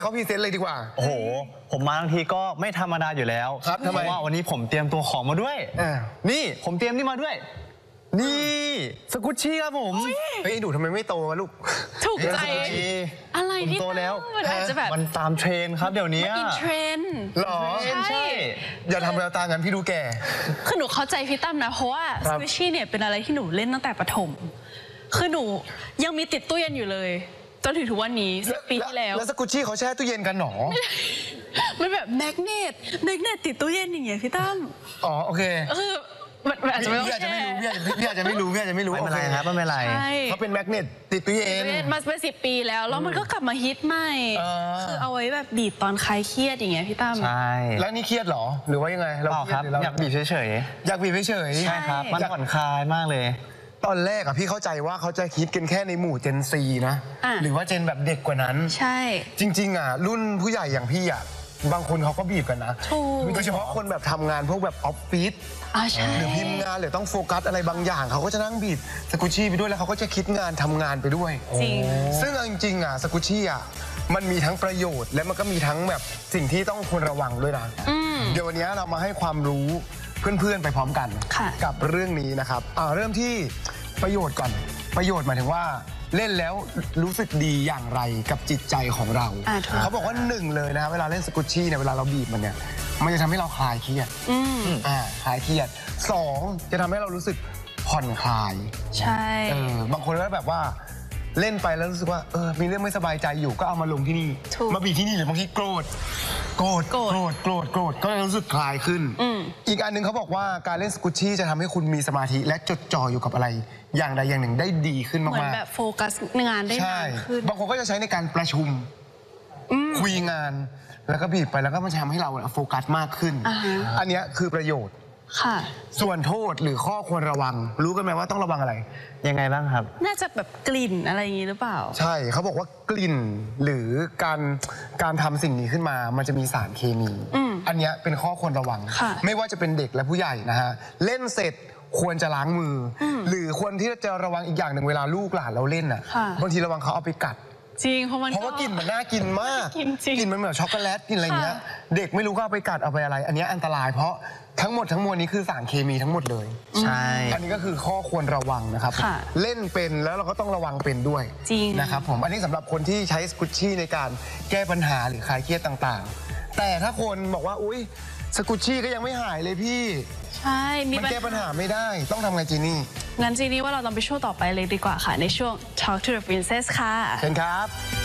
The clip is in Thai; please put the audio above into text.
เขาพรีเซนต์เลยดีกว่าโอ้โหผมมาทั้งทีก็ไม่ธรรมดาอยู่แล้วครับทำไมเพราะว่าวันนี้ผมเตรียมตัวของมาด้วยนี่ผมเตรียมนี่มาด้วยนี่สกุชชี่ครับผมเฮ้ยหนูทำไมไม่โตวะลูกถูกใจอะไรที่โตแล้วมันอาจจะแบบมันตามเทรนครับเดี๋ยวนี้อินเทรนหรอใช่อย่าทำแววตางั้นพี่ดูแก่คือหนูเข้าใจพี่ตั้มนะเพราะว่าสกุชชี่เนี่ยเป็นอะไรที่หนูเล่นตั้งแต่ประถมคือหนูยังมีติดตู้เย็นอยู่เลยจนถึงทุกวันนี้10 ปีที่แล้วแล้วสกุชชี่เขาแช่ตู้เย็นกันหรอมันแบบแมกเนตติดตู้เย็นอย่างเงี้ยพี่ตั้มอ๋อโอเคมันอาจจะไม่ต้องแช่พี่อาจจะไม่รู้ไม่เป็นไรครับไม่เป็นไรเขาเป็นแมกเนตติดตู้เย็นมาเป็น10 ปีแล้วมันก็กลับมาฮิตใหม่คือเอาไว้แบบบีบตอนคลายเครียดอย่างเงี้ยพี่ตั้มใช่แล้วนี่เครียดหรอหรือว่ายังไงเราครับอยากบีบเฉยอยากบีบเฉยใช่ครับมันผ่อนคลายมากเลยตอนแรกอะพี่เข้าใจว่าเขาจะคิดกันแค่ในหมู่เจนซีนะหรือว่าเจนแบบเด็กกว่านั้นใช่จริงๆอะรุ่นผู้ใหญ่อย่างพี่อะบางคนเขาก็บีบกันนะโดยเฉพาะคนแบบทำงานพวกแบบออฟฟิศหรือพิมพ์งานหรือต้องโฟกัสอะไรบางอย่างเขาก็จะนั่งบีบสกุชชี่ไปด้วยแล้วเขาก็จะคิดงานทำงานไปด้วยจริงซึ่งจริงๆอะสกุชชี่อะมันมีทั้งประโยชน์และมันก็มีทั้งแบบสิ่งที่ต้องควรระวังด้วยนะเดี๋ยววันนี้เรามาให้ความรู้เพื่อนๆไปพร้อมกันกับเรื่องนี้นะครับเริ่มที่ประโยชน์ก่อนประโยชน์หมายถึงว่าเล่นแล้วรู้สึกดีอย่างไรกับจิตใจของเราเขาบอกว่า1เลยนะเวลาเล่นสกุชชี่เนี่ยเวลาเราบีบมันเนี่ยมันจะทำให้เราคลายเครียดคลายเครียด2จะทำให้เรารู้สึกผ่อนคลายใช่บางคนก็แบบว่าเล่นไปแล้วรู้สึกว่ามีเรื่องไม่สบายใจอยู่ก็เอามาลงที่นี่มาบีบที่นี่หรือบางทีโกรธก็รู้สึกคลายขึ้นอีกอันหนึ่งเขาบอกว่าการเล่นสกุชชี่จะทำให้คุณมีสมาธิและจดจ่ออยู่กับอะไรอย่างใดอย่างหนึ่งได้ดีขึ้นมากๆเหมือนแบบโฟกัสงานได้นานขึ้นบางคนก็จะใช้ในการประชุมคุยงานแล้วก็บีบไปแล้วก็มันทำให้เราโฟกัสมากขึ้นอันนี้คือประโยชน์ส่วนโทษหรือข้อควรระวังรู้กันไหมว่าต้องระวังอะไรยังไงบ้างครับน่าจะแบบกลิ่นอะไรอย่างนี้หรือเปล่าใช่เขาบอกว่ากลิ่นหรือการทำสิ่งนี้ขึ้นมามันจะมีสารเคมีอันนี้เป็นข้อควรระวังไม่ว่าจะเป็นเด็กและผู้ใหญ่นะฮะเล่นเสร็จควรจะล้างมือหรือควรที่จะระวังอีกอย่างหนึ่งเวลาลูกหลานเราเล่นอ่ะบางทีระวังเขาเอาไปกัดจริงเพราะว่ากลิ่นมันน่ากินมากกลิ่นมันเหมือนช็อกโกแลตกินอะไรเงี้ยเด็กไม่รู้ก็เอาไปกัดเอาไปอะไรอันนี้อันตรายเพราะทั้งหมดทั้งมวลนี้คือสารเคมีทั้งหมดเลยใช่อันนี้ก็คือข้อควรระวังนะครับเล่นเป็นแล้วเราก็ต้องระวังเป็นด้วยนะครับผมอันนี้สำหรับคนที่ใช้สกุชชี่ในการแก้ปัญหาหรือคลายเครียดต่างๆแต่ถ้าคนบอกว่าอุ๊ยสกุชชี่ก็ยังไม่หายเลยพี่ใช่มันแก้ปัญหาไม่ได้ต้องทำไงจีนี่งั้นจีนี่ว่าเราต้องไปช่วงต่อไปเลยดีกว่าค่ะในช่วง Talk to the Princess ค่ะเชิญครับ